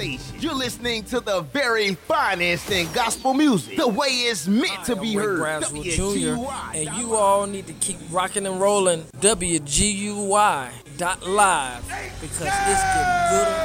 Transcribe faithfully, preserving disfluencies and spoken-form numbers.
station. You're listening to the very finest in gospel music, the way it's meant to be heard. Braswell Junior And you all need to keep rocking and rolling W G U Y dot live because it's getting gooder